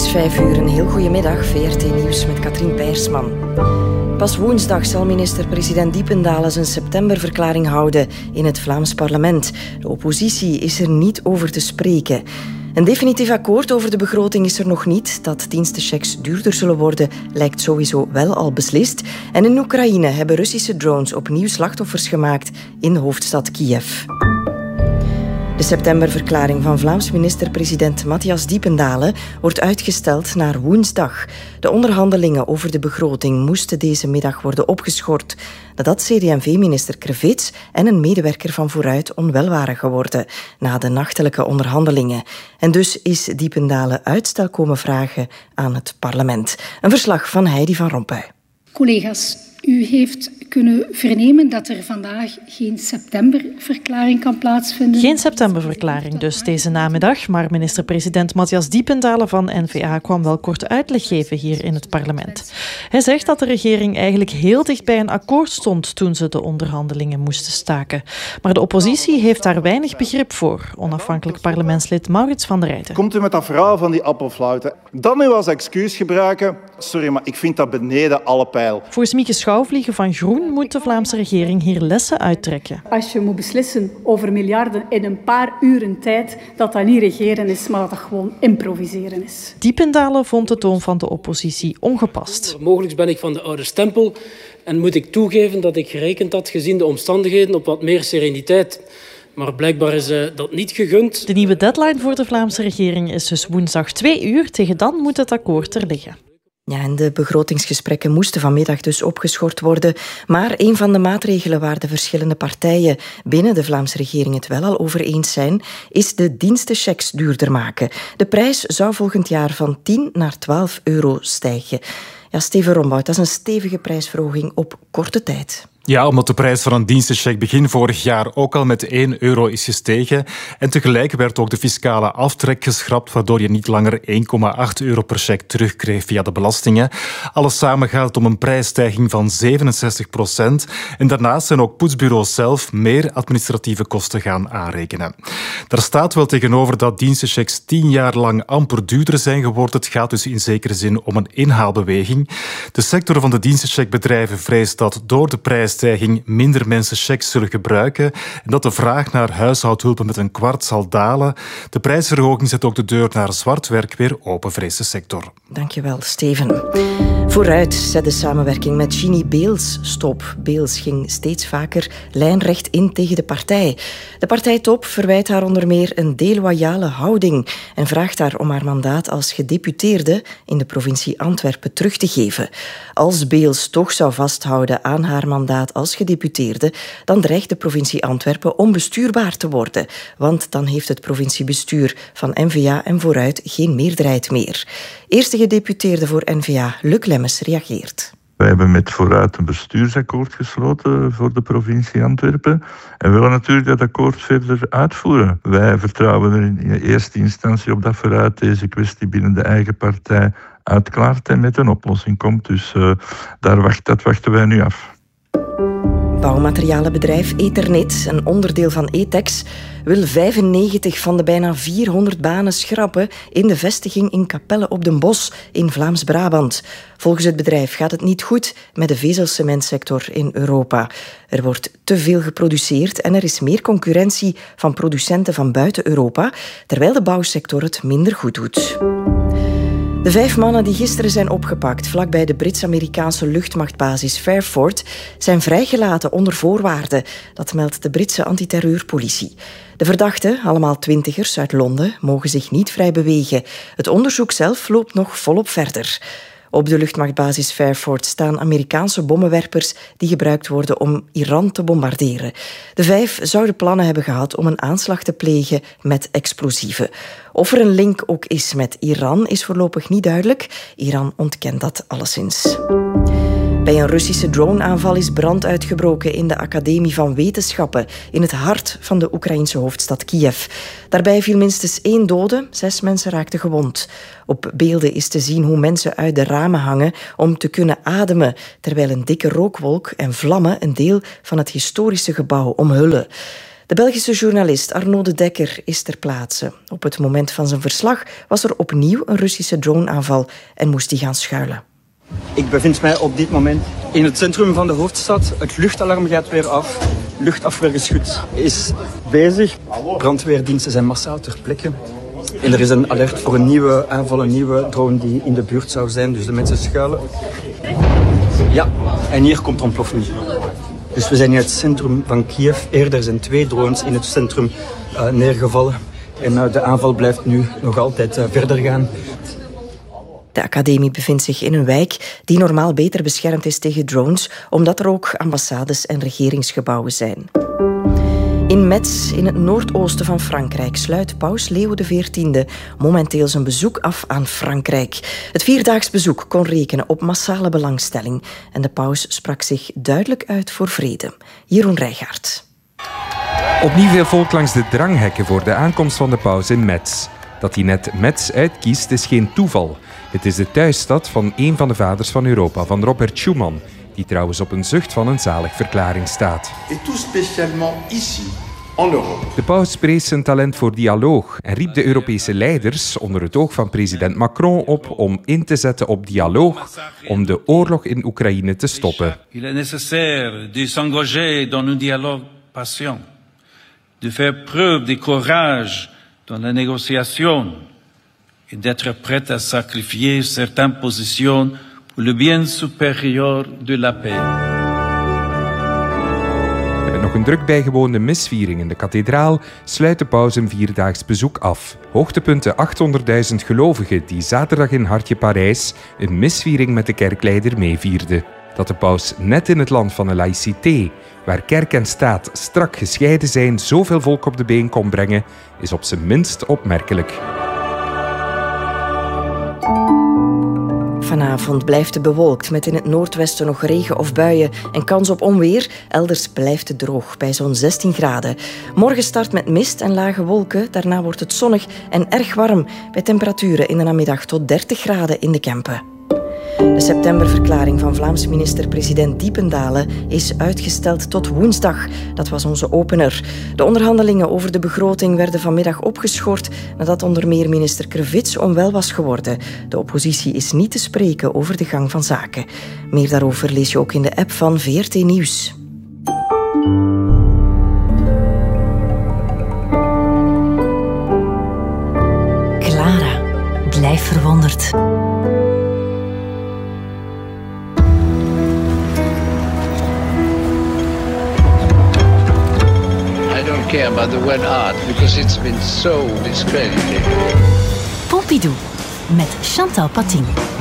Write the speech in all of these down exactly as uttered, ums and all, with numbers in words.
is vijf uur. Een heel goede middag. V R T Nieuws met Katrien Peirsman. Pas woensdag zal minister-president Diependaele zijn septemberverklaring houden in het Vlaams parlement. De oppositie is er niet over te spreken. Een definitief akkoord over de begroting is er nog niet. Dat dienstenchecks duurder zullen worden, lijkt sowieso wel al beslist. En in Oekraïne hebben Russische drones opnieuw slachtoffers gemaakt in de hoofdstad Kiev. De septemberverklaring van Vlaams minister-president Matthias Diependaele wordt uitgesteld naar woensdag. De onderhandelingen over de begroting moesten deze middag worden opgeschort nadat C D en V-minister Crevets en een medewerker van Vooruit onwel waren geworden na de nachtelijke onderhandelingen. En dus is Diependaele uitstel komen vragen aan het parlement. Een verslag van Heidi van Rompuy. Collega's, u heeft kunnen vernemen dat er vandaag geen septemberverklaring kan plaatsvinden. Geen septemberverklaring dus deze namiddag, maar minister-president Matthias Diependaele van N V A kwam wel kort uitleg geven hier in het parlement. Hij zegt dat de regering eigenlijk heel dicht bij een akkoord stond toen ze de onderhandelingen moesten staken. Maar de oppositie heeft daar weinig begrip voor, onafhankelijk parlementslid Maurits van der Rijten. Komt u met dat verhaal van die appelfluiten, dan nu als excuus gebruiken? Sorry, maar ik vind dat beneden alle pijl. Volgens Mieke Schouwvliegen van Groen moet de Vlaamse regering hier lessen uittrekken. Als je moet beslissen over miljarden in een paar uren tijd, dat dat niet regeren is, maar dat dat gewoon improviseren is. Diependaele vond de toon van de oppositie ongepast. Mogelijk ben ik van de oude stempel en moet ik toegeven dat ik gerekend had, gezien de omstandigheden, op wat meer sereniteit. Maar blijkbaar is uh, dat niet gegund. De nieuwe deadline voor de Vlaamse regering is dus woensdag twee uur. Tegen dan moet het akkoord er liggen. Ja, en de begrotingsgesprekken moesten vanmiddag dus opgeschort worden. Maar een van de maatregelen waar de verschillende partijen binnen de Vlaamse regering het wel al over eens zijn, is de dienstenchecks duurder maken. De prijs zou volgend jaar van tien naar twaalf euro stijgen. Ja, Steven Rombout, dat is een stevige prijsverhoging op korte tijd. Ja, omdat de prijs van een dienstencheck begin vorig jaar ook al met één euro is gestegen. En tegelijk werd ook de fiscale aftrek geschrapt, waardoor je niet langer één komma acht euro per check terugkreeg via de belastingen. Alles samen gaat het om een prijsstijging van zevenenzestig procent. En daarnaast zijn ook poetsbureaus zelf meer administratieve kosten gaan aanrekenen. Daar staat wel tegenover dat dienstenchecks tien jaar lang amper duurder zijn geworden. Het gaat dus in zekere zin om een inhaalbeweging. De sector van de dienstencheckbedrijven vreest dat door de prijs minder mensen checks zullen gebruiken en dat de vraag naar huishoudhulpen met een kwart zal dalen. De prijsverhoging zet ook de deur naar zwart werk weer open, vreest de sector. Dankjewel, Steven. Vooruit zet de samenwerking met Ginny Beels stop. Beels ging steeds vaker lijnrecht in tegen de partij. De partijtop verwijt haar onder meer een deloyale houding en vraagt haar om haar mandaat als gedeputeerde in de provincie Antwerpen terug te geven. Als Beels toch zou vasthouden aan haar mandaat als gedeputeerde, dan dreigt de provincie Antwerpen onbestuurbaar te worden. Want dan heeft het provinciebestuur van N V A en Vooruit geen meerderheid meer. Eerste gedeputeerde voor N V A, Luc Lemmens, reageert. Wij hebben met Vooruit een bestuursakkoord gesloten voor de provincie Antwerpen en willen natuurlijk dat akkoord verder uitvoeren. Wij vertrouwen er in eerste instantie op dat Vooruit deze kwestie binnen de eigen partij uitklaart en met een oplossing komt. Dus uh, daar wacht, dat wachten wij nu af. Bouwmaterialenbedrijf Eternit, een onderdeel van Etex, wil vijfennegentig van de bijna vierhonderd banen schrappen in de vestiging in Capelle op den Bosch in Vlaams-Brabant. Volgens het bedrijf gaat het niet goed met de vezelcementsector in Europa. Er wordt te veel geproduceerd en er is meer concurrentie van producenten van buiten Europa, terwijl de bouwsector het minder goed doet. De vijf mannen die gisteren zijn opgepakt vlakbij de Brits-Amerikaanse luchtmachtbasis Fairford zijn vrijgelaten onder voorwaarden. Dat meldt de Britse antiterreurpolitie. De verdachten, allemaal twintigers uit Londen, mogen zich niet vrij bewegen. Het onderzoek zelf loopt nog volop verder. Op de luchtmachtbasis Fairford staan Amerikaanse bommenwerpers die gebruikt worden om Iran te bombarderen. De vijf zouden plannen hebben gehad om een aanslag te plegen met explosieven. Of er een link ook is met Iran is voorlopig niet duidelijk. Iran ontkent dat alleszins. Bij een Russische droneaanval is brand uitgebroken in de Academie van Wetenschappen in het hart van de Oekraïnse hoofdstad Kiev. Daarbij viel minstens één dode, zes mensen raakten gewond. Op beelden is te zien hoe mensen uit de ramen hangen om te kunnen ademen, terwijl een dikke rookwolk en vlammen een deel van het historische gebouw omhullen. De Belgische journalist Arnaud de Dekker is ter plaatse. Op het moment van zijn verslag was er opnieuw een Russische droneaanval en moest hij gaan schuilen. Ik bevind mij op dit moment in het centrum van de hoofdstad. Het luchtalarm gaat weer af. Luchtafweergeschut is bezig. Brandweerdiensten zijn massaal ter plekke. En er is een alert voor een nieuwe aanval, een nieuwe drone die in de buurt zou zijn. Dus de mensen schuilen. Ja, en hier komt ontploffing. Dus we zijn in het centrum van Kiev. Eerder zijn twee drones in het centrum uh, neergevallen. En uh, de aanval blijft nu nog altijd uh, verder gaan. De academie bevindt zich in een wijk die normaal beter beschermd is tegen drones, omdat er ook ambassades en regeringsgebouwen zijn. In Metz, in het noordoosten van Frankrijk, sluit paus Leo de veertiende momenteel zijn bezoek af aan Frankrijk. Het vierdaags bezoek kon rekenen op massale belangstelling en de paus sprak zich duidelijk uit voor vrede. Jeroen Rijgaard. Opnieuw veel volk langs de dranghekken voor de aankomst van de paus in Metz. Dat hij net Metz uitkiest is geen toeval. Het is de thuisstad van een van de vaders van Europa, van Robert Schuman, die trouwens op een zucht van een zaligverklaring staat. Et tout spécialement ici, en Europe. De paus prees zijn talent voor dialoog en riep de Europese leiders onder het oog van president Macron op om in te zetten op dialoog om de oorlog in Oekraïne te stoppen. Il est nécessaire de s'engager dans un dialogue patient, de faire preuve de courage dans la négociation et d'être prêt à sacrifier certaines positions pour le bien supérieur de la paix. Met nog een druk bijgewoonde misviering in de kathedraal sluit de paus een vierdaags bezoek af. Hoogtepunten achthonderdduizend gelovigen die zaterdag in Hartje Parijs een misviering met de kerkleider meevierden. Dat de paus net in het land van de laïcité, waar kerk en staat strak gescheiden zijn, zoveel volk op de been kon brengen, is op zijn minst opmerkelijk. Vanavond blijft het bewolkt met in het noordwesten nog regen of buien en kans op onweer. Elders blijft het droog bij zo'n zestien graden. Morgen start met mist en lage wolken. Daarna wordt het zonnig en erg warm bij temperaturen in de namiddag tot dertig graden in de Kempen. De septemberverklaring van Vlaams minister-president Diependalen is uitgesteld tot woensdag. Dat was onze opener. De onderhandelingen over de begroting werden vanmiddag opgeschort nadat onder meer minister Krevits onwel was geworden. De oppositie is niet te spreken over de gang van zaken. Meer daarover lees je ook in de app van V R T Nieuws. Clara, blijf verwonderd. I don't care about the word art because it's been so discredited. Pompidou met Chantal Patin.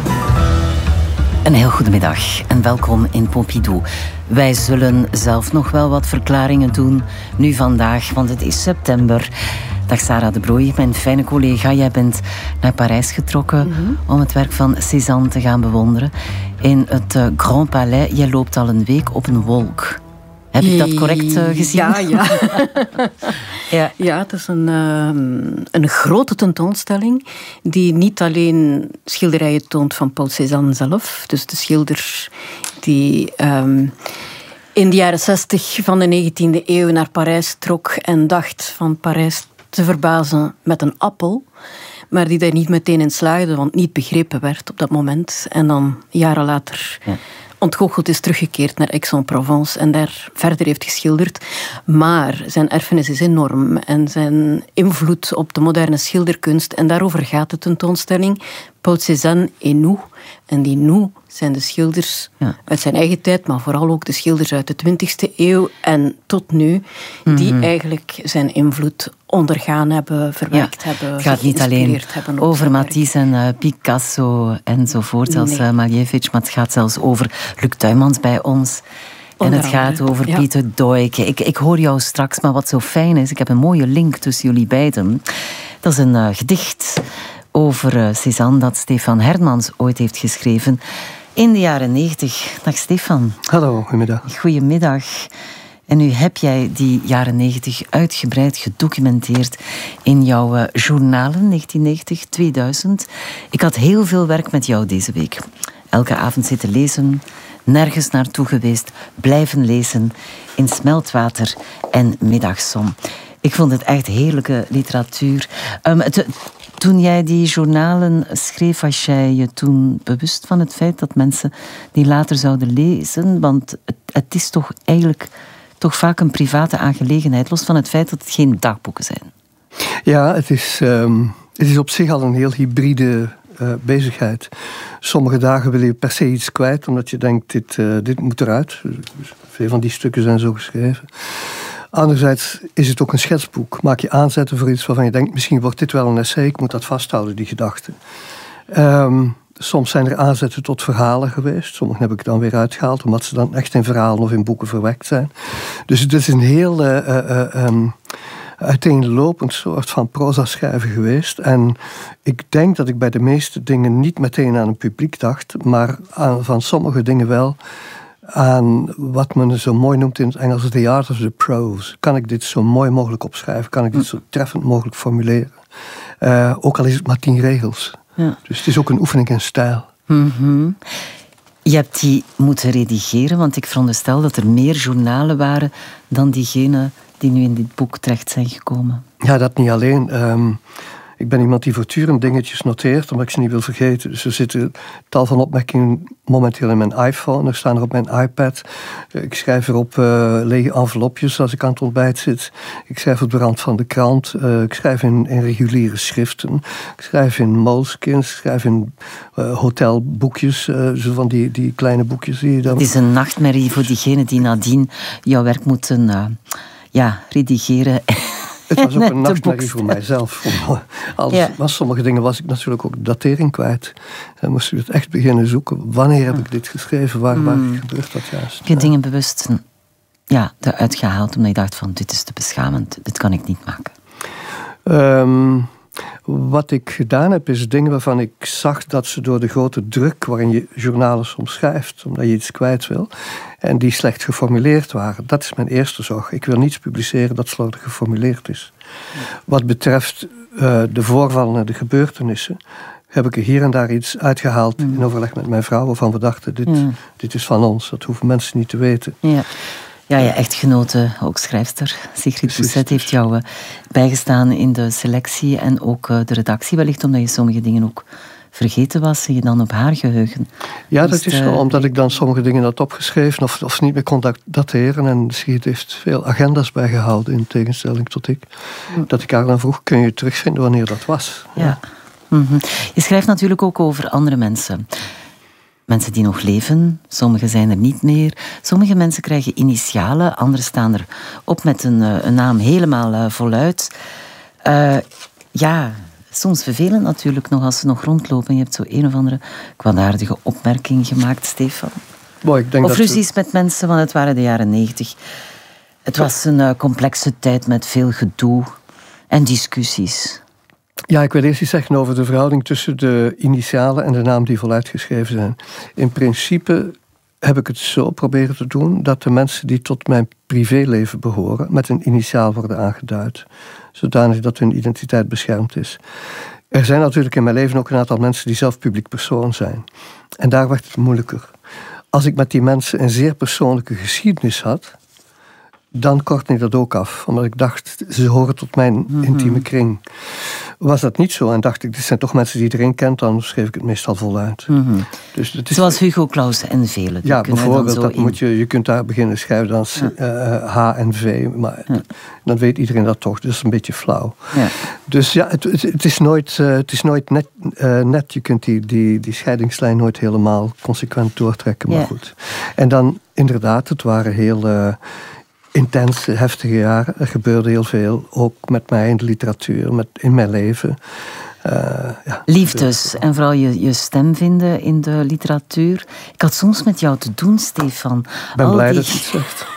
Een heel goedemiddag en welkom in Pompidou. Wij zullen zelf nog wel wat verklaringen doen, nu vandaag, want het is september. Dag Sarah de Brooij, mijn fijne collega. Jij bent naar Parijs getrokken mm-hmm. om het werk van Cézanne te gaan bewonderen. In het uh, Grand Palais, jij loopt al een week op een wolk. Heb ik dat correct uh, gezien? Ja, ja. ja. ja, het is een, uh, een grote tentoonstelling die niet alleen schilderijen toont van Paul Cézanne zelf, dus de schilder die um, in de jaren zestig van de negentiende eeuw naar Parijs trok en dacht van Parijs te verbazen met een appel, maar die daar niet meteen in slaagde, want niet begrepen werd op dat moment. En dan jaren later ja. ontgoocheld is teruggekeerd naar Aix-en-Provence en daar verder heeft geschilderd. Maar zijn erfenis is enorm en zijn invloed op de moderne schilderkunst, en daarover gaat de tentoonstelling, Paul Cézanne et nous. En die nous zijn de schilders ja. uit zijn eigen tijd, maar vooral ook de schilders uit de twintigste eeuw en tot nu, die mm-hmm. eigenlijk zijn invloed ondergaan hebben, verwerkt ja. hebben, het gaat niet alleen over Matisse en uh, Picasso enzovoort, nee. als uh, Malevich, maar het gaat zelfs over Luc Tuymans bij ons. En het gaat over ja. Pieter Doijke. Ik, ik hoor jou straks, maar wat zo fijn is, ik heb een mooie link tussen jullie beiden. Dat is een uh, gedicht over uh, Cézanne dat Stefan Hermans ooit heeft geschreven in de jaren negentig. Dag Stefan. Hallo, goedemiddag. Goedemiddag. En nu heb jij die jaren negentig uitgebreid gedocumenteerd in jouw uh, journalen, negentien negentig, tweeduizend. Ik had heel veel werk met jou deze week. Elke avond zitten lezen, nergens naartoe geweest, blijven lezen in Smeltwater en Middagzon. Ik vond het echt heerlijke literatuur. Um, te, toen jij die journalen schreef, was jij je toen bewust van het feit dat mensen die later zouden lezen? Want het, het is toch eigenlijk toch vaak een private aangelegenheid, los van het feit dat het geen dagboeken zijn. Ja, het is, um, het is op zich al een heel hybride uh, bezigheid. Sommige dagen wil je per se iets kwijt, omdat je denkt, dit, uh, dit moet eruit. Veel van die stukken zijn zo geschreven. Anderzijds is het ook een schetsboek. Maak je aanzetten voor iets waarvan je denkt, misschien wordt dit wel een essay, ik moet dat vasthouden, die gedachte. Um, soms zijn er aanzetten tot verhalen geweest. Sommige heb ik dan weer uitgehaald, omdat ze dan echt in verhalen of in boeken verwerkt zijn. Dus het is een heel uh, uh, um, uiteenlopend soort van proza schrijven geweest. En ik denk dat ik bij de meeste dingen niet meteen aan een publiek dacht, maar aan, van sommige dingen wel aan wat men zo mooi noemt in het Engels the art of the prose. Kan ik dit zo mooi mogelijk opschrijven? Kan ik dit zo treffend mogelijk formuleren? Uh, ook al is het maar tien regels. Ja. Dus het is ook een oefening in stijl. Mm-hmm. Je hebt die moeten redigeren, want ik veronderstel dat er meer journalen waren dan diegene die nu in dit boek terecht zijn gekomen. Ja, dat niet alleen. Um, Ik ben iemand die voortdurend dingetjes noteert, omdat ik ze niet wil vergeten. Dus er zitten tal van opmerkingen momenteel in mijn iPhone. Er staan er op mijn iPad. Ik schrijf erop uh, lege envelopjes als ik aan het ontbijt zit. Ik schrijf op de rand van de krant. Uh, ik schrijf in, in reguliere schriften. Ik schrijf in moleskins. Ik schrijf in uh, hotelboekjes. Uh, zo van die, die kleine boekjes die je dan... Het is een nachtmerrie voor diegenen die nadien jouw werk moeten uh, ja, redigeren. Het was ook een nachtmerrie voor mijzelf. Als, ja. Maar sommige dingen was ik natuurlijk ook de datering kwijt. Dan moest ik het echt beginnen zoeken. Wanneer heb ik dit geschreven? Waar, waar mm. gebeurt dat juist? Ik heb dingen bewust ja, eruit gehaald omdat je dacht van dit is te beschamend. Dit kan ik niet maken. Um, wat ik gedaan heb is dingen waarvan ik zag dat ze door de grote druk waarin je journalen soms schrijft, omdat je iets kwijt wil, en die slecht geformuleerd waren. Dat is mijn eerste zorg. Ik wil niets publiceren dat slordig geformuleerd is. Ja. Wat betreft uh, de voorvallen en de gebeurtenissen, heb ik er hier en daar iets uitgehaald mm. in overleg met mijn vrouw, waarvan we dachten, dit, mm. dit is van ons. Dat hoeven mensen niet te weten. Ja. Ja, je echtgenote, ook schrijfster, Sigrid Doucet, heeft jou uh, bijgestaan in de selectie en ook uh, de redactie. Wellicht omdat je sommige dingen ook vergeten was en je dan op haar geheugen. Ja, dat is uh, zo, omdat ik dan sommige dingen had opgeschreven of, of niet meer kon dateren. En Sigrid heeft veel agenda's bijgehouden, in tegenstelling tot ik. Mm. Dat ik haar dan vroeg, kun je terugvinden wanneer dat was? Ja. ja. Mm-hmm. Je schrijft natuurlijk ook over andere mensen. Mensen die nog leven, sommigen zijn er niet meer. Sommige mensen krijgen initialen, anderen staan er op met een, een naam helemaal uh, voluit. Uh, ja, soms vervelend natuurlijk nog als ze nog rondlopen. Je hebt zo een of andere kwaadaardige opmerking gemaakt, Stefan. Boy, ik denk of dat ruzies we... met mensen, want het waren de jaren negentig. Het was een uh, complexe tijd met veel gedoe en discussies. Ja, ik wil eerst iets zeggen over de verhouding tussen de initialen en de naam die voluit geschreven zijn. In principe heb ik het zo proberen te doen dat de mensen die tot mijn privéleven behoren met een initiaal worden aangeduid, zodanig dat hun identiteit beschermd is. Er zijn natuurlijk in mijn leven ook een aantal mensen die zelf publiek persoon zijn. En daar werd het moeilijker. Als ik met die mensen een zeer persoonlijke geschiedenis had, dan kortte ik dat ook af. Omdat ik dacht, ze horen tot mijn mm-hmm. intieme kring. Was dat niet zo en dacht ik, dit zijn toch mensen die iedereen kent, dan schreef ik het meestal voluit. Mm-hmm. Dus het is... Zoals Hugo Claus en velen. Ja, bijvoorbeeld, dat in... moet je, je kunt daar beginnen schrijven dan ja. uh, H en V, maar ja. dan weet iedereen dat toch. Dus dat is een beetje flauw. Ja. Dus ja, het, het, het is nooit, uh, het is nooit net, uh, net. Je kunt die, die, die scheidingslijn nooit helemaal consequent doortrekken, maar ja. goed. En dan inderdaad, het waren heel... Uh, intense, heftige jaren. Er gebeurde heel veel, ook met mij in de literatuur, met, in mijn leven. Uh, ja, Liefdes en vooral je, je stem vinden in de literatuur. Ik had soms met jou te doen, Stefan. Ik ben Al blij die... dat je het zegt.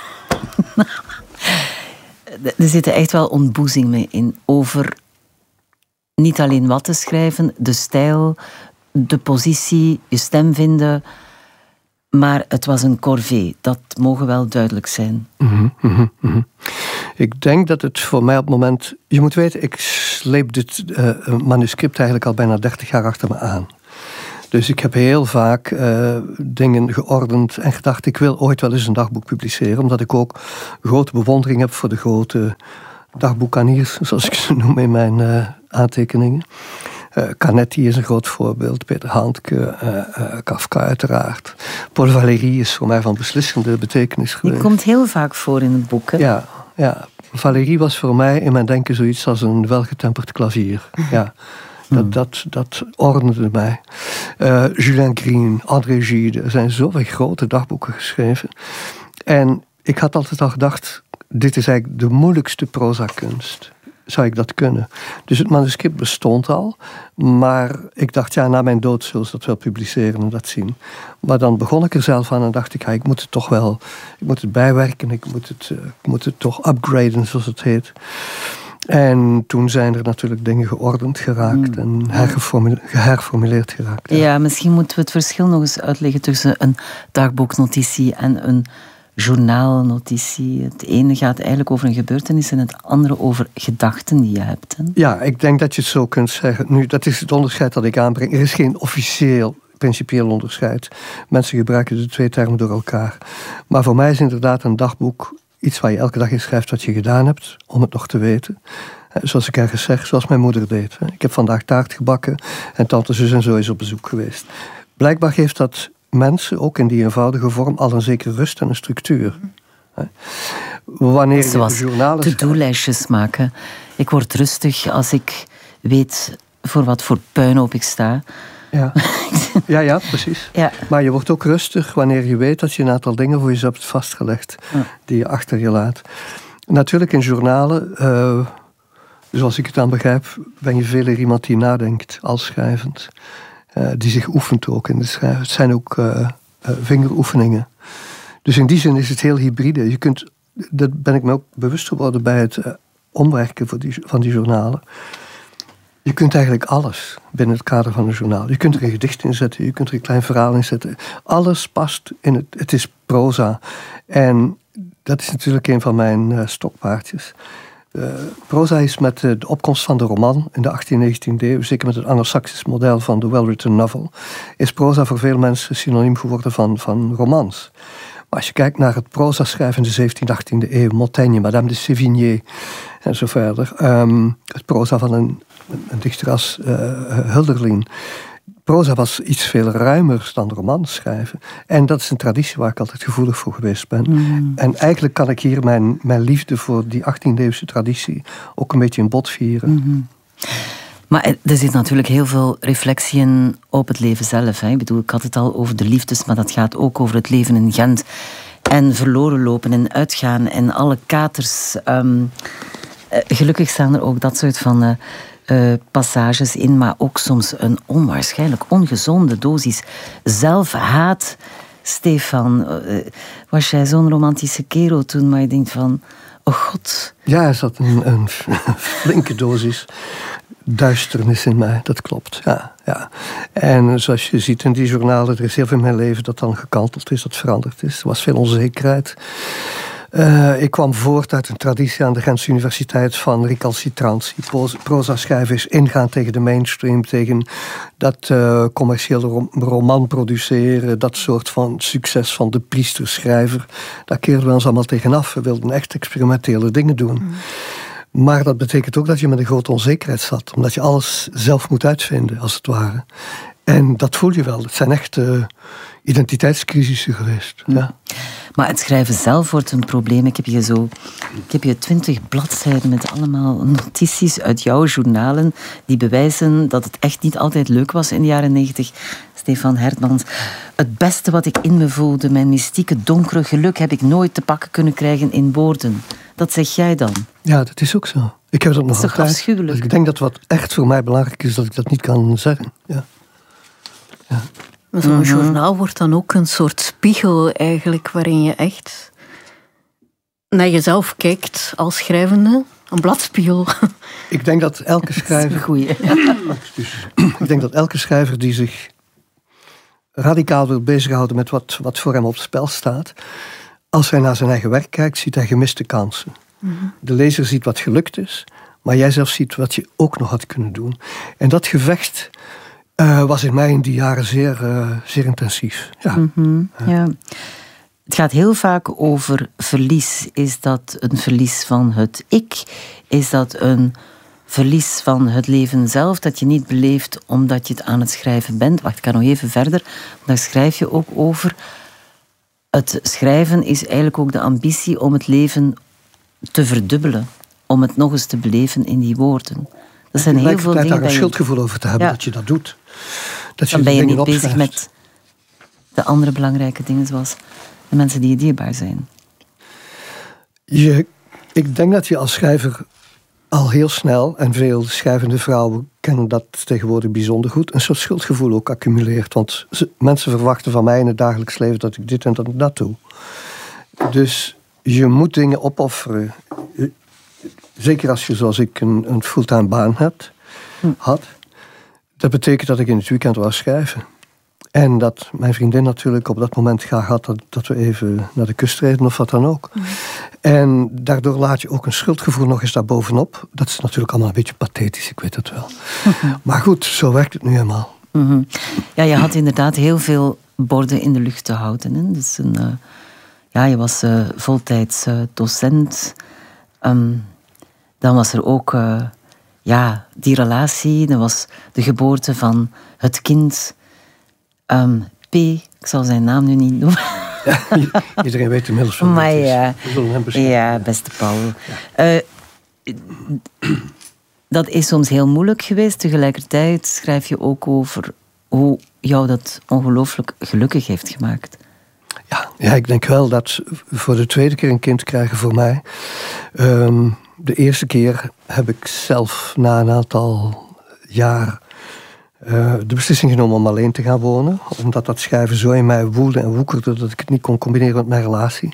Er zitten echt wel ontboezingen in over niet alleen wat te schrijven, de stijl, de positie, je stem vinden. Maar het was een corvée, dat mogen wel duidelijk zijn. Mm-hmm, mm-hmm, mm-hmm. Ik denk dat het voor mij op het moment... Je moet weten, ik sleep dit uh, manuscript eigenlijk al bijna dertig jaar achter me aan. Dus ik heb heel vaak uh, dingen geordend en gedacht, ik wil ooit wel eens een dagboek publiceren, omdat ik ook grote bewondering heb voor de grote dagboekaniers, zoals ik ze noem in mijn uh, aantekeningen. Uh, Canetti is een groot voorbeeld, Peter Handke, uh, uh, Kafka uiteraard. Paul Valéry is voor mij van beslissende betekenis geweest. Die komt heel vaak voor in het boek, hè? Ja, ja. Valéry was voor mij in mijn denken zoiets als een welgetemperd klavier. Ja. Dat, dat, dat ordende mij. Uh, Julien Green, André Gide, er zijn zoveel grote dagboeken geschreven. En ik had altijd al gedacht, dit is eigenlijk de moeilijkste proza-kunst. Zou ik dat kunnen? Dus het manuscript bestond al, maar ik dacht, ja, na mijn dood zullen ze dat wel publiceren en dat zien. Maar dan begon ik er zelf aan en dacht ik, ja, ik moet het toch wel, ik moet het bijwerken, ik moet het, uh, ik moet het toch upgraden, zoals het heet. En toen zijn er natuurlijk dingen geordend geraakt mm. en herformule- geherformuleerd geraakt. Ja. ja, misschien moeten we het verschil nog eens uitleggen tussen een dagboeknotitie en een journaalnotitie. Het ene gaat eigenlijk over een gebeurtenis en het andere over gedachten die je hebt. Hè? Ja, ik denk dat je het zo kunt zeggen. Nu, dat is het onderscheid dat ik aanbreng. Er is geen officieel, principieel onderscheid. Mensen gebruiken de twee termen door elkaar. Maar voor mij is inderdaad een dagboek iets waar je elke dag in schrijft wat je gedaan hebt, om het nog te weten. Zoals ik ergens zeg, zoals mijn moeder deed. Ik heb vandaag taart gebakken en tante zus en zo is op bezoek geweest. Blijkbaar geeft dat mensen, ook in die eenvoudige vorm, al een zekere rust en een structuur. Wanneer je Zoals journalen to-do-lijstjes maken. Ik word rustig als ik weet voor wat voor puinhoop ik sta. Ja, ja, ja precies. Ja. Maar je wordt ook rustig wanneer je weet dat je een aantal dingen voor jezelf hebt vastgelegd, ja. die je achter je laat. Natuurlijk in journalen, uh, zoals ik het dan begrijp, ben je veel eer iemand die nadenkt als schrijvend. Uh, die zich oefent ook in het schrijven. Het zijn ook uh, uh, vingeroefeningen. Dus in die zin is het heel hybride. Je kunt, dat ben ik me ook bewust geworden bij het uh, omwerken voor die, van die journalen. Je kunt eigenlijk alles binnen het kader van een journaal. Je kunt er een gedicht in zetten, je kunt er een klein verhaal in zetten. Alles past in het, het is proza. En dat is natuurlijk een van mijn uh, stokpaardjes. Uh, proza is met uh, de opkomst van de roman in de achttiende en negentiende eeuw, zeker met het Anglo-Saxisch model van de well-written novel, is proza voor veel mensen synoniem geworden van, van romans. Maar als je kijkt naar het proza-schrijven in de zeventiende, achttiende eeuw, Montaigne, Madame de Sévigné en zo verder, um, het proza van een, een dichter als uh, Hölderlin. Proza was iets veel ruimer dan romans schrijven. En dat is een traditie waar ik altijd gevoelig voor geweest ben. Mm. En eigenlijk kan ik hier mijn, mijn liefde voor die achttiende-eeuwse traditie ook een beetje in bod vieren. Mm-hmm. Maar er zit natuurlijk heel veel reflectie in op het leven zelf. Hè? Ik bedoel, ik had het al over de liefdes, maar dat gaat ook over het leven in Gent. En verloren lopen en uitgaan en alle katers. Um, gelukkig staan er ook dat soort van Uh, Uh, passages in, maar ook soms een onwaarschijnlijk ongezonde dosis zelfhaat. Stefan, uh, was jij zo'n romantische kerel toen, maar je denkt van, oh god. Ja, er zat een, een flinke dosis duisternis in mij, dat klopt. Ja, ja. En zoals je ziet in die journalen, er is heel veel in mijn leven dat dan gekanteld is, dat veranderd is. Er was veel onzekerheid. Uh, ik kwam voort uit een traditie aan de Gentse Universiteit van recalcitrantie. Proza schrijven is ingaan tegen de mainstream, tegen dat uh, commerciële rom- roman produceren, dat soort van succes van de priesterschrijver. Daar keerden we ons allemaal tegenaf. We wilden echt experimentele dingen doen. Mm. Maar dat betekent ook dat je met een grote onzekerheid zat, omdat je alles zelf moet uitvinden, als het ware. En dat voel je wel. Het zijn echt uh, identiteitscrisissen geweest. Mm. Ja. Maar het schrijven zelf wordt een probleem. Ik heb hier zo, ik heb hier twintig bladzijden met allemaal notities uit jouw journalen die bewijzen dat het echt niet altijd leuk was in de jaren negentig. Stefan Hertmans. Het beste wat ik in me voelde, mijn mystieke donkere geluk, heb ik nooit te pakken kunnen krijgen in woorden. Dat zeg jij dan? Ja, dat is ook zo. Ik heb dat nog altijd. Dat is toch afschuwelijk? Dus ik denk dat wat echt voor mij belangrijk is, dat ik dat niet kan zeggen. Ja. Ja. Maar zo'n mm-hmm. journaal wordt dan ook een soort spiegel eigenlijk, waarin je echt naar jezelf kijkt als schrijvende. Een bladspiegel. Ik denk dat elke schrijver... Goeie. Ik denk dat elke schrijver die zich radicaal wil bezighouden met wat, wat voor hem op het spel staat, als hij naar zijn eigen werk kijkt, ziet hij gemiste kansen. Mm-hmm. De lezer ziet wat gelukt is, maar jij zelf ziet wat je ook nog had kunnen doen. En dat gevecht Uh, was in mij in die jaren zeer, uh, zeer intensief. Ja. Mm-hmm, ja. Het gaat heel vaak over verlies. Is dat een verlies van het ik? Is dat een verlies van het leven zelf, dat je niet beleeft omdat je het aan het schrijven bent? Wacht, ik ga nog even verder. Daar schrijf je ook over. Het schrijven is eigenlijk ook de ambitie om het leven te verdubbelen. Om het nog eens te beleven in die woorden. Dat zijn heel veel dingen. Daar een schuldgevoel over te hebben, ja, dat je dat doet. Dat je dan ben je niet opschrijft. bezig met de andere belangrijke dingen, zoals de mensen die je dierbaar zijn. Je, ik denk dat je als schrijver al heel snel, en veel schrijvende vrouwen kennen dat tegenwoordig bijzonder goed, een soort schuldgevoel ook accumuleert. Want ze, mensen verwachten van mij in het dagelijks leven dat ik dit en dat en dat doe. Dus je moet dingen opofferen. Zeker als je, zoals ik, een, een fulltime baan hebt, hm. had. Dat betekent dat ik in het weekend wou schrijven. En dat mijn vriendin natuurlijk op dat moment graag had dat, dat we even naar de kust reden of wat dan ook. Mm. En daardoor laat je ook een schuldgevoel nog eens daarbovenop. Dat is natuurlijk allemaal een beetje pathetisch, ik weet het wel. Mm-hmm. Maar goed, zo werkt het nu helemaal. Mm-hmm. Ja, je had inderdaad heel veel borden in de lucht te houden. Hè? Dus een, uh, ja, je was uh, voltijds uh, docent. Um, dan was er ook uh, ja, die relatie. Dan was de geboorte van het kind. Um, P, ik zal zijn naam nu niet noemen. Ja, iedereen weet inmiddels van maar ja, we zullen hem beschrijven. Ja, beste Paul. Ja. Uh, dat is soms heel moeilijk geweest. Tegelijkertijd schrijf je ook over hoe jou dat ongelooflijk gelukkig heeft gemaakt. Ja, ja, ik denk wel dat voor de tweede keer een kind krijgen voor mij... Um, de eerste keer heb ik zelf na een aantal jaar... Uh, de beslissing genomen om alleen te gaan wonen. Omdat dat schrijven zo in mij woelde en woekerde dat ik het niet kon combineren met mijn relatie.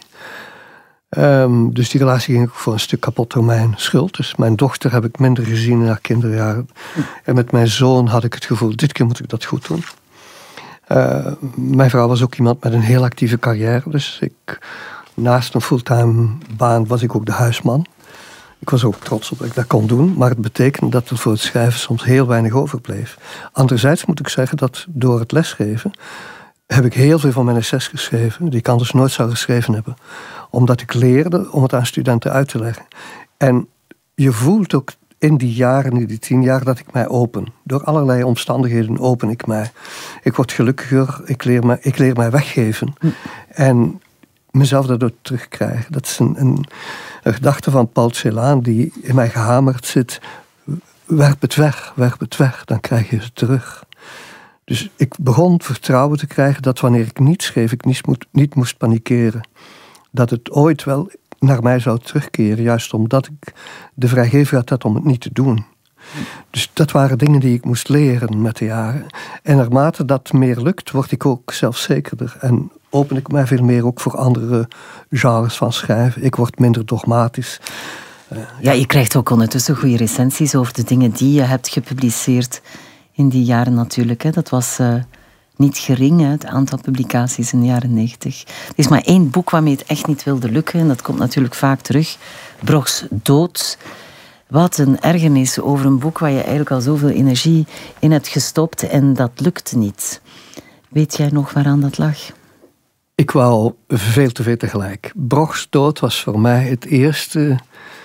Um, dus die relatie ging ook voor een stuk kapot door mijn schuld. Dus mijn dochter heb ik minder gezien in haar kinderjaren. En met mijn zoon had ik het gevoel, dit keer moet ik dat goed doen. Uh, mijn vrouw was ook iemand met een heel actieve carrière. Dus ik, naast een fulltime baan was ik ook de huisman. Ik was ook trots op dat ik dat kon doen, maar het betekende dat er voor het schrijven soms heel weinig overbleef. Anderzijds moet ik zeggen dat door het lesgeven heb ik heel veel van mijn essays geschreven, die ik anders nooit zou geschreven hebben. Omdat ik leerde om het aan studenten uit te leggen. En je voelt ook in die jaren, in die tien jaar, dat ik mij open. Door allerlei omstandigheden open ik mij. Ik word gelukkiger, ik leer mij, ik leer mij weggeven. Hm. En mezelf daardoor terugkrijgen. Dat is een, een, een gedachte van Paul Celan die in mij gehamerd zit. Werp het weg, werp het weg, dan krijg je het terug. Dus ik begon vertrouwen te krijgen dat wanneer ik niet schreef, ik niet, moet, niet moest panikeren. Dat het ooit wel naar mij zou terugkeren, juist omdat ik de vrijgevigheid had om het niet te doen. Dus dat waren dingen die ik moest leren met de jaren. En naarmate dat meer lukt, word ik ook zelfzekerder. En open ik mij veel meer ook voor andere genres van schrijven. Ik word minder dogmatisch. Uh, ja. ja, je krijgt ook ondertussen goede recensies over de dingen die je hebt gepubliceerd in die jaren natuurlijk. Hè. Dat was uh, niet gering, hè, het aantal publicaties in de jaren negentig. Er is maar één boek waarmee het echt niet wilde lukken. En dat komt natuurlijk vaak terug. Brochs Dood. Wat een ergernis over een boek waar je eigenlijk al zoveel energie in hebt gestopt en dat lukte niet. Weet jij nog waaraan dat lag? Ik wou veel te veel tegelijk. Brochs Dood was voor mij het eerste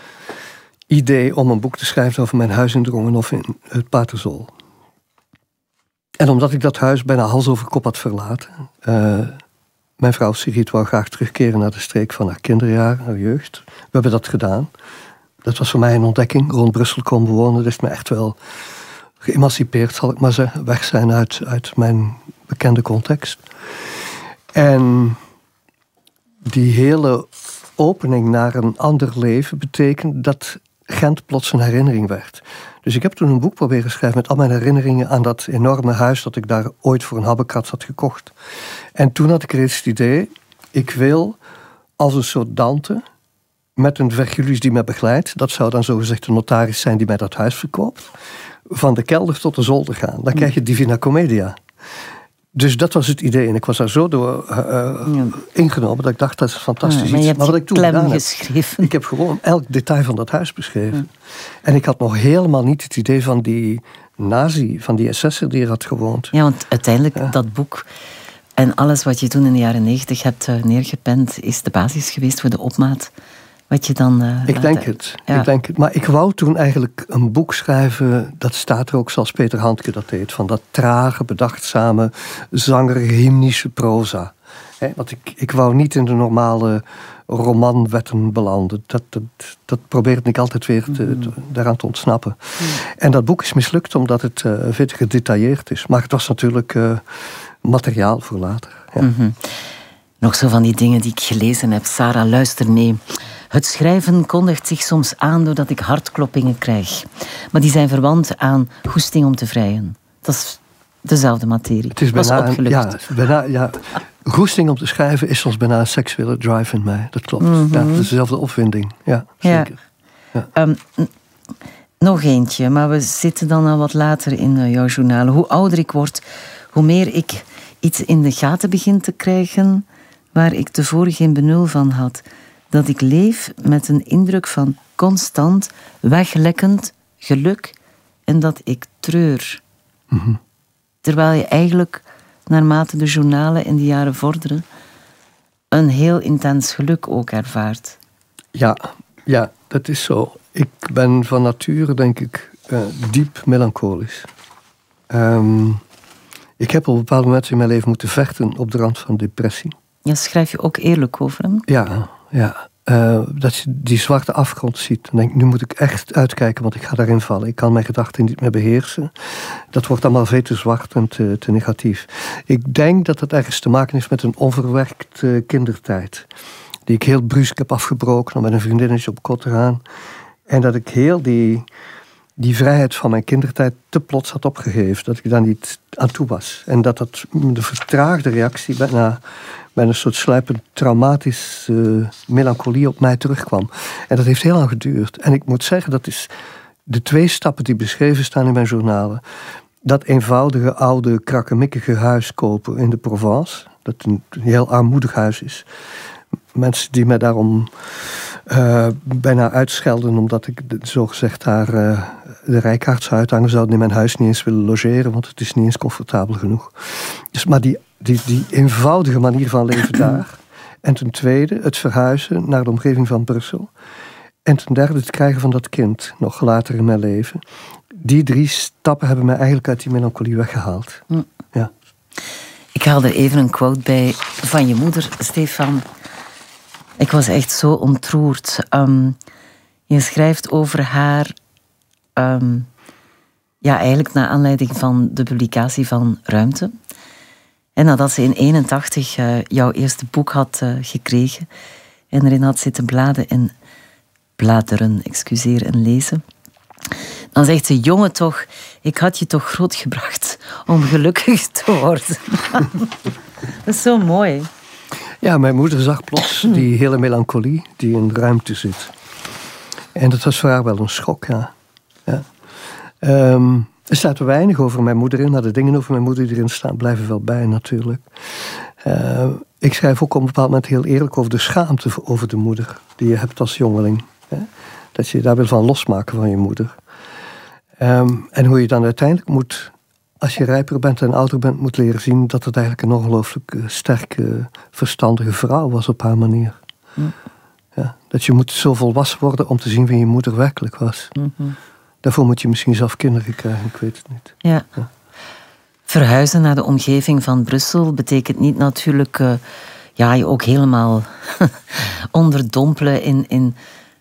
idee om een boek te schrijven over mijn huis in Drongenhof in het Paterzol. En omdat ik dat huis bijna hals over kop had verlaten. Uh, mijn vrouw Sigrid wou graag terugkeren naar de streek van haar kinderjaren, haar jeugd. We hebben dat gedaan. Dat was voor mij een ontdekking. Rond Brussel komen wonen, dat heeft me echt wel geëmancipeerd, zal ik maar zeggen. Weg zijn uit, uit mijn bekende context. En die hele opening naar een ander leven betekent dat Gent plots een herinnering werd. Dus ik heb toen een boek proberen schrijven met al mijn herinneringen aan dat enorme huis dat ik daar ooit voor een habbekrats had gekocht. En toen had ik reeds het idee, ik wil als een soort Dante met een Vergilius die mij begeleidt, dat zou dan zogezegd de notaris zijn die mij dat huis verkoopt, van de kelder tot de zolder gaan. Dan krijg je Divina Commedia. Dus dat was het idee. En ik was daar zo door uh, ja. ingenomen dat ik dacht, dat is fantastisch ja, maar iets. Je hebt maar wat ik toen gedaan geschreven. heb, ik heb gewoon elk detail van dat huis beschreven. Ja. En ik had nog helemaal niet het idee van die nazi, van die S S'er die er had gewoond. Ja, want uiteindelijk, ja. dat boek en alles wat je toen in de jaren negentig hebt uh, neergepend, is de basis geweest voor de opmaat. Wat je dan... Uh, ik denk het, ja. ik denk het. Maar ik wou toen eigenlijk een boek schrijven, dat staat er ook zoals Peter Handke dat deed, van dat trage, bedachtzame, zangerige, hymnische proza. He, want ik, ik wou niet in de normale romanwetten belanden. Dat, dat, dat probeerde ik altijd weer te, te, daaraan te ontsnappen. Mm. En dat boek is mislukt omdat het uh, veel te gedetailleerd is. Maar het was natuurlijk uh, materiaal voor later. Ja. Mm-hmm. Nog zo van die dingen die ik gelezen heb. Sarah, luister mee. Het schrijven kondigt zich soms aan doordat ik hartkloppingen krijg. Maar die zijn verwant aan goesting om te vrijen. Dat is dezelfde materie. Het is bijna, opgelucht. Ja, bijna, ja, goesting om te schrijven is soms bijna een seksuele drive in mij. Dat klopt. Mm-hmm. Ja, het is dezelfde opwinding. Ja, zeker. Ja. Ja. Um, nog eentje, maar we zitten dan al wat later in uh, jouw journalen. Hoe ouder ik word, hoe meer ik iets in de gaten begin te krijgen waar ik tevoren geen benul van had. Dat ik leef met een indruk van constant, weglekkend geluk en dat ik treur. Mm-hmm. Terwijl je eigenlijk, naarmate de journalen in de jaren vorderen, een heel intens geluk ook ervaart. Ja, ja, dat is zo. Ik ben van nature, denk ik, uh, diep melancholisch. Um, ik heb op bepaalde momenten in mijn leven moeten vechten op de rand van depressie. Ja, schrijf je ook eerlijk over hem? Ja, ja. Uh, dat je die zwarte afgrond ziet. Dan denk ik, nu moet ik echt uitkijken, want ik ga daarin vallen. Ik kan mijn gedachten niet meer beheersen. Dat wordt allemaal veel te zwart en te, te negatief. Ik denk dat het ergens te maken heeft met een onverwerkt uh, kindertijd. Die ik heel brusk heb afgebroken om met een vriendinnetje op kot te gaan. En dat ik heel die, die vrijheid van mijn kindertijd te plots had opgegeven. Dat ik daar niet aan toe was. En dat dat de vertraagde reactie bijna met een soort sluipend traumatische uh, melancholie op mij terugkwam. En dat heeft heel lang geduurd. En ik moet zeggen, dat is de twee stappen die beschreven staan in mijn journalen. Dat eenvoudige, oude, krakkemikkige huis kopen in de Provence. Dat een heel armoedig huis is. Mensen die mij daarom uh, bijna uitschelden omdat ik zogezegd daar uh, de rijkaard zou uithangen, zouden in mijn huis niet eens willen logeren, want het is niet eens comfortabel genoeg. Dus, maar die, die, die eenvoudige manier van leven daar. En ten tweede het verhuizen naar de omgeving van Brussel. En ten derde het krijgen van dat kind, nog later in mijn leven. Die drie stappen hebben mij eigenlijk uit die melancholie weggehaald. Hm. Ja. Ik haal er even een quote bij van je moeder, Stefan. Ik was echt zo ontroerd. Um, je schrijft over haar, um, ja, eigenlijk naar aanleiding van de publicatie van Ruimte. En nadat ze in eenentachtig uh, jouw eerste boek had uh, gekregen en erin had zitten bladen en bladeren, excuseer, en lezen. Dan zegt ze, jongen toch, ik had je toch grootgebracht om gelukkig te worden. Dat is zo mooi. Ja, mijn moeder zag plots die hele melancholie die in Ruimte zit. En dat was voor haar wel een schok, ja. ja. Um, er staat weinig over mijn moeder in, maar de dingen over mijn moeder die erin staan blijven wel bij natuurlijk. Uh, ik schrijf ook op een bepaald moment heel eerlijk over de schaamte over de moeder die je hebt als jongeling. Hè? Dat je je daar wil van losmaken van je moeder. Um, en hoe je dan uiteindelijk moet, als je rijper bent en ouder bent, moet leren zien dat het eigenlijk een ongelooflijk sterke, verstandige vrouw was op haar manier. Mm. Ja, dat je moet zo volwassen worden om te zien wie je moeder werkelijk was. Mm-hmm. Daarvoor moet je misschien zelf kinderen krijgen, ik weet het niet. Ja. Ja. Verhuizen naar de omgeving van Brussel betekent niet natuurlijk uh, ja, je ook helemaal onderdompelen in, in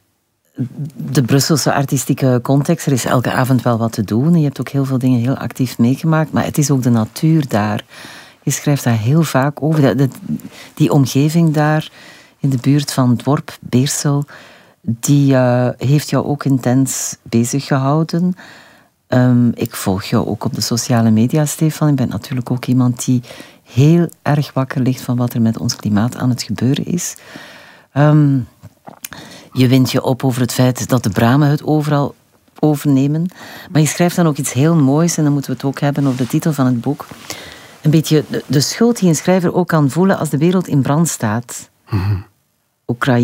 de Brusselse artistieke context. Er is elke avond wel wat te doen. Je hebt ook heel veel dingen heel actief meegemaakt. Maar het is ook de natuur daar. Je schrijft daar heel vaak over. Dat, dat, die omgeving daar in de buurt van het dorp Beersel, die uh, heeft jou ook intens bezig gehouden. Um, ik volg jou ook op de sociale media, Stefan. Ik ben natuurlijk ook iemand die heel erg wakker ligt van wat er met ons klimaat aan het gebeuren is. Um, je wint je op over het feit dat de bramen het overal overnemen. Maar je schrijft dan ook iets heel moois, en dan moeten we het ook hebben over de titel van het boek. Een beetje de, de schuld die een schrijver ook kan voelen als de wereld in brand staat. Mm-hmm.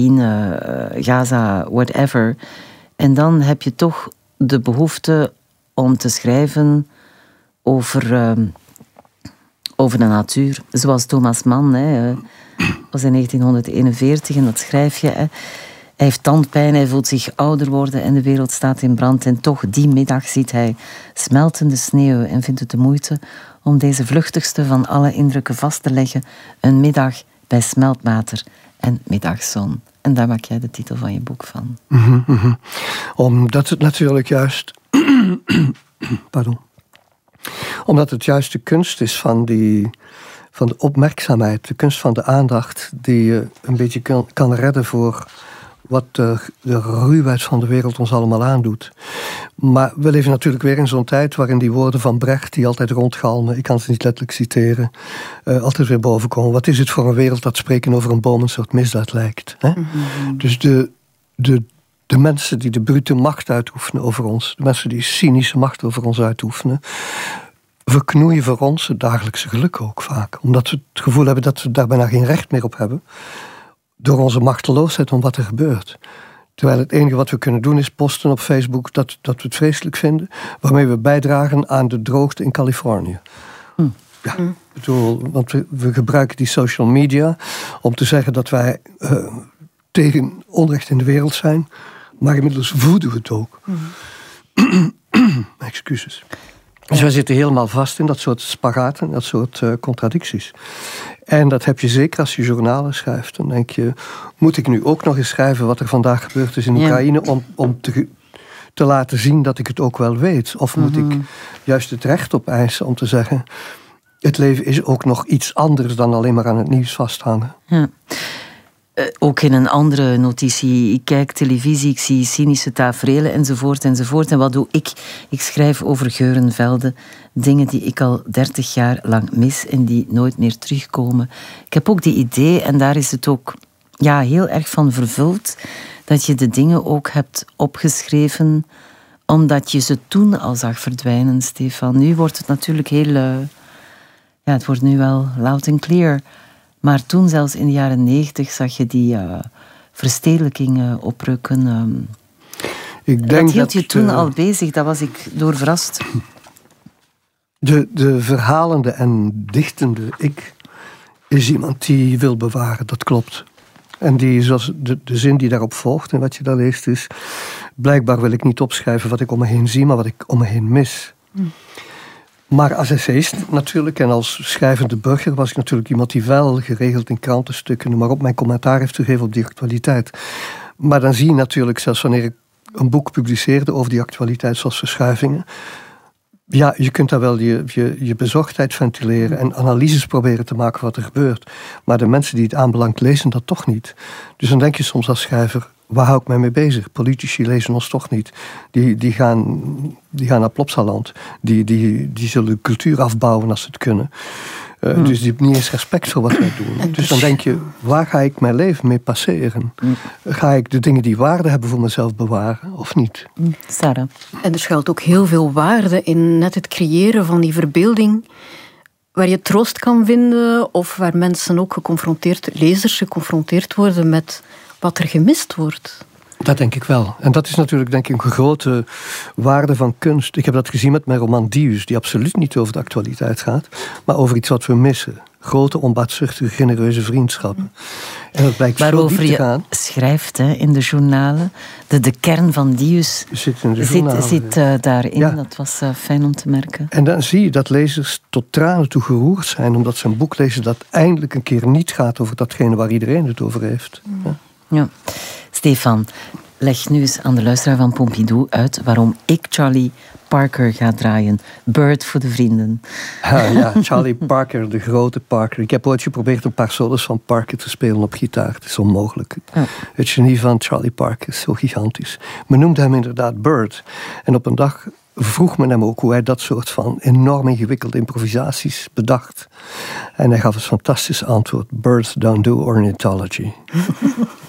Oekraïne, Gaza, whatever. En dan heb je toch de behoefte om te schrijven over, uh, over de natuur. Zoals Thomas Mann, hè, uh, was in negentien eenenveertig, en dat schrijf je. Hè. Hij heeft tandpijn, hij voelt zich ouder worden en de wereld staat in brand. En toch, die middag ziet hij smeltende sneeuw en vindt het de moeite om deze vluchtigste van alle indrukken vast te leggen. Een middag bij smeltwater en middagzon. En daar maak jij de titel van je boek van. Mm-hmm, mm-hmm. Omdat het natuurlijk juist... Pardon. Omdat het juist de kunst is van, die, van de opmerkzaamheid, de kunst van de aandacht, die je een beetje kan, kan redden voor wat de, de ruwheid van de wereld ons allemaal aandoet. Maar we leven natuurlijk weer in zo'n tijd waarin die woorden van Brecht, die altijd rondgalmen, ik kan ze niet letterlijk citeren, uh, altijd weer bovenkomen. Wat is het voor een wereld dat spreken over een boom een soort misdaad lijkt? Hè? Mm-hmm. Dus de, de, de mensen die de brute macht uitoefenen over ons, de mensen die cynische macht over ons uitoefenen, verknoeien voor ons het dagelijkse geluk ook vaak. Omdat we het gevoel hebben dat we daar bijna geen recht meer op hebben. Door onze machteloosheid om wat er gebeurt. Terwijl het enige wat we kunnen doen is posten op Facebook dat, dat we het vreselijk vinden, waarmee we bijdragen aan de droogte in Californië. Hm. Ja, hm. Bedoel, want we, we gebruiken die social media om te zeggen dat wij uh, tegen onrecht in de wereld zijn, maar inmiddels voeden we het ook. Hm. Excuses. Dus wij zitten helemaal vast in dat soort spagaten, dat soort uh, contradicties. En dat heb je zeker als je journalen schrijft. Dan denk je, moet ik nu ook nog eens schrijven wat er vandaag gebeurd is in Oekraïne, ja, om, om te, te laten zien dat ik het ook wel weet? Of moet mm-hmm. ik juist het recht opeisen om te zeggen, het leven is ook nog iets anders dan alleen maar aan het nieuws vasthangen? Ja. Uh, ook in een andere notitie, ik kijk televisie, ik zie cynische taferelen enzovoort enzovoort. En wat doe ik? Ik schrijf over geurenvelden, dingen die ik al dertig jaar lang mis en die nooit meer terugkomen. Ik heb ook die idee, en daar is het ook ja, heel erg van vervuld, dat je de dingen ook hebt opgeschreven omdat je ze toen al zag verdwijnen, Stefan. Nu wordt het natuurlijk heel... Uh, ja, het wordt nu wel loud and clear. Maar toen, zelfs in de jaren negentig, zag je die uh, verstedelijking uh, oprukken. Um, ik denk dat hield je dat, toen uh, al bezig, daar was ik door verrast. De, de verhalende en dichtende ik is iemand die wil bewaren, dat klopt. En die, zoals de, de zin die daarop volgt en wat je daar leest is, blijkbaar wil ik niet opschrijven wat ik om me heen zie, maar wat ik om me heen mis. Mm. Maar als essayist natuurlijk en als schrijvende burger was ik natuurlijk iemand die wel geregeld in krantenstukken, maar op mijn commentaar heeft gegeven op die actualiteit. Maar dan zie je natuurlijk, zelfs wanneer ik een boek publiceerde over die actualiteit zoals Verschuivingen, ja, je kunt daar wel je, je, je bezorgdheid ventileren en analyses proberen te maken wat er gebeurt. Maar de mensen die het aanbelangt lezen dat toch niet. Dus dan denk je soms als schrijver, waar hou ik mij mee bezig? Politici lezen ons toch niet. Die, die, gaan, die gaan naar Plopsaland. Die, die, die zullen cultuur afbouwen als ze het kunnen. Uh, hmm. Dus die hebben niet eens respect voor wat wij doen. Dus dan denk je, waar ga ik mijn leven mee passeren? Hmm. Ga ik de dingen die waarde hebben voor mezelf bewaren of niet? Sarah. En er schuilt ook heel veel waarde in net het creëren van die verbeelding, waar je troost kan vinden of waar mensen ook geconfronteerd, lezers geconfronteerd worden met wat er gemist wordt. Dat denk ik wel. En dat is natuurlijk denk ik een grote waarde van kunst. Ik heb dat gezien met mijn roman Dius, die absoluut niet over de actualiteit gaat, maar over iets wat we missen. Grote, onbaatzuchtige, genereuze vriendschappen. En dat blijkt waarover zo diep te gaan. Je schrijft hè, in de journalen. De, de kern van Dius zit, in de zit, zit uh, daarin. Ja. Dat was uh, fijn om te merken. En dan zie je dat lezers tot tranen toe geroerd zijn, omdat ze een boek lezen dat eindelijk een keer niet gaat over datgene waar iedereen het over heeft. Mm. Ja. Ja. Stefan, leg nu eens aan de luisteraar van Pompidou uit waarom ik Charlie Parker ga draaien. Bird voor de vrienden. Ja, ja, Charlie Parker, de grote Parker. Ik heb ooit geprobeerd een paar solos van Parker te spelen op gitaar. Het is onmogelijk. Ja. Het genie van Charlie Parker is zo gigantisch. Men noemde hem inderdaad Bird. En op een dag vroeg men hem ook hoe hij dat soort van enorm ingewikkelde improvisaties bedacht. En hij gaf het fantastische antwoord: Birds don't do ornithology.